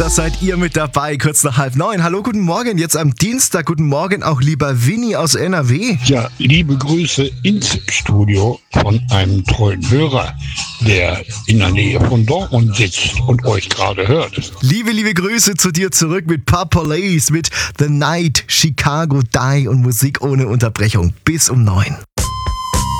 Da seid ihr mit dabei, kurz nach 8:30. Hallo, guten Morgen, jetzt am Dienstag. Guten Morgen auch lieber Winnie aus NRW. Ja, liebe Grüße ins Studio von einem treuen Hörer, der in der Nähe von Dortmund sitzt und euch gerade hört. Liebe Grüße zu dir zurück mit Purple Lace, mit The Night, Chicago Die und Musik ohne Unterbrechung bis um 9.